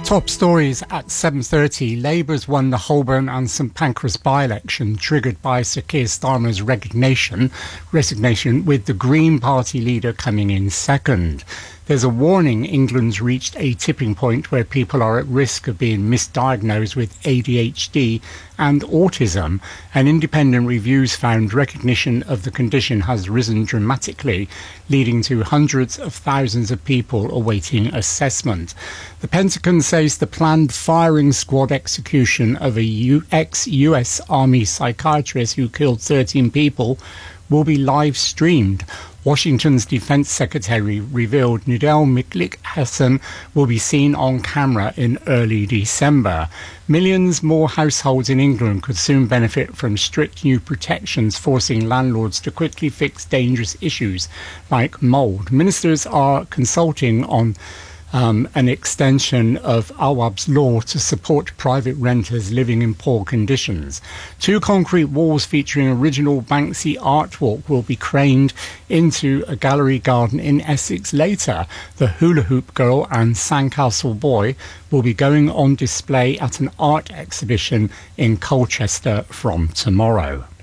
Top stories at 7:30. Labour's won the Holborn and St Pancras by-election, triggered by Sir Keir Starmer's resignation, with the Green Party leader coming in second. There's a warning England's reached a tipping point where people are at risk of being misdiagnosed with ADHD and autism, and independent reviews found recognition of the condition has risen dramatically, leading to hundreds of thousands of people awaiting assessment. The Pentagon says the planned firing squad execution of a ex-US Army psychiatrist who killed 13 people will be live-streamed. Washington's Defense Secretary revealed Nidal Miklik-Hassan will be seen on camera in early December. Millions more households in England could soon benefit from strict new protections, forcing landlords to quickly fix dangerous issues like mould. Ministers are consulting on an extension of Awab's law to support private renters living in poor conditions. 2 concrete walls featuring original Banksy artwork will be craned into a gallery garden in Essex later. The Hula Hoop Girl and Sandcastle Boy will be going on display at an art exhibition in Colchester from tomorrow.